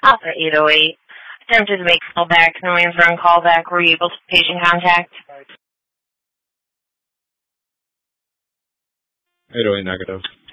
Alpha 808. Attempted to make callback. No answer on callback. Were you able to patient contact? 808 negative.